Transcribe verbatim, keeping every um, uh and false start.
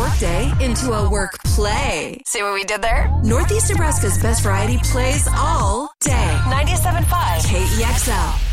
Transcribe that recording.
workday into a work play. See what we did there? Northeast Nebraska's best variety plays all day. ninety-seven point five K E X L.